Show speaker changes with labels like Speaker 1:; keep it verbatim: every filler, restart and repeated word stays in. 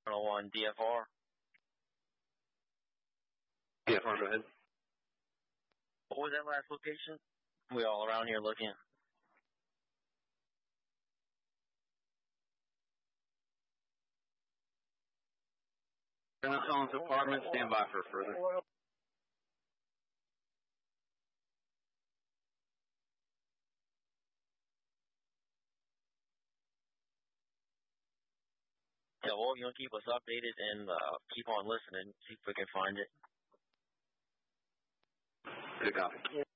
Speaker 1: one oh one D F R.
Speaker 2: D F R, go ahead.
Speaker 1: What was that last location? We all around here looking.
Speaker 2: Renaissance Apartment, stand by for further.
Speaker 1: Yeah, well, you know, keep us updated and uh, keep on listening. See if we can find it.
Speaker 2: Good copy.